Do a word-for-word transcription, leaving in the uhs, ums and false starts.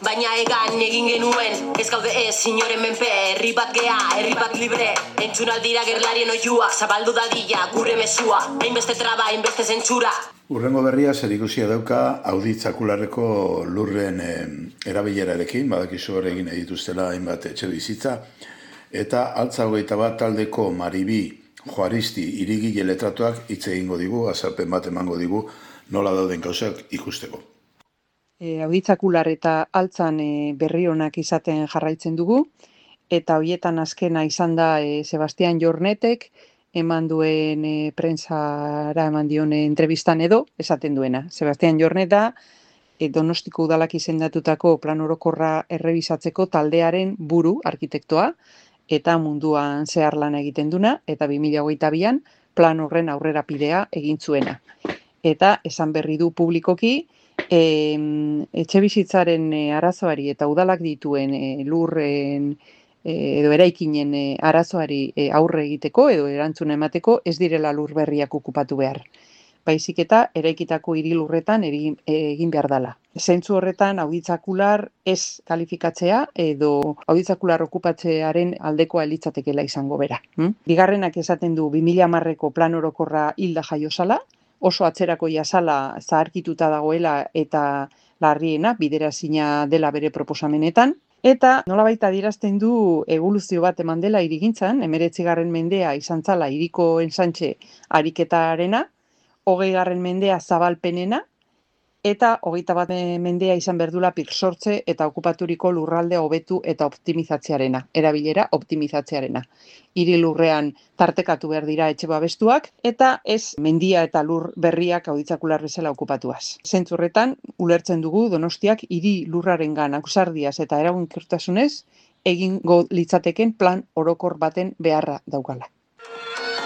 baina egan egin genuen, ez gaude ez inoren menpe, herri bat gea, herri bat libre, entzunaldira gerlarien oiua, zabaldu dadila gure mesua, hainbeste traba, hainbeste zentsura. Urrengo berria zerikusia dauka auditzakularreko lurren eh, erabilerarekin, badakizu hor egin dituztela hainbat etxe bizitza, eta altza hogeita bat taldeko Maribi Juaristi irigile letratuak hitz egingo digu, azalpen bat emango digu, nola dauden gauzak ikusteko. E, auditzakular eta altzan e, berri onak izaten jarraitzen dugu, eta horietan azkena izan da e, Sebastian Jornetek, eman duen e, prentsara eman dion e, entrevistan edo, esaten duena. Sebastian Jorneta, e, Donostiko udalak izendatutako plan orokorra errebisatzeko taldearen buru arkitektoa, eta munduan zehar lan egiten duna, eta bi mila hogeita bian plan horren aurrerapidea egin zuena. Eta esan berri du publikoki, e, etxe bizitzaren e, arazoari eta udalak dituen e, lurren edo eraikinen e, arazoari e, aurre egiteko edo erantzuna emateko ez direla lur berriak okupatu behar. Baizik eta eraikitako hiri lurretan egin, egin behar dela. Zentzu horretan auditzakular ez kalifikatzea edo auditzakular okupatzearen aldekoa elitzatekela izango bera. Hm? Bigarrenak esaten du bi mila hamarreko plan orokorra hilda jaiozala, oso atzerako jasala zaharkituta dagoela eta larriena biderazina dela bere proposamenetan. Eta nolabait adierazten du eboluzio bat eman dela hirigintzan, hemeretzigarren mendea izan zala hiriko ensantxe ariketarena, hogeigarren mendea zabalpenena, eta hogeita bat mendea izan berdula birsortze eta okupaturiko lurralde hobetu eta optimizatzearena, erabilera optimizatzearena. Hiri lurrean tartekatu behar dira etxe babestuak, eta ez mendia eta lur berriak auditzakular bezala okupatuaz. Zentzu horretan, ulertzen dugu Donostiak hiri lurrarengan ausardiaz eta eraginkortasunez egingo litzateken plan orokor baten beharra daukala.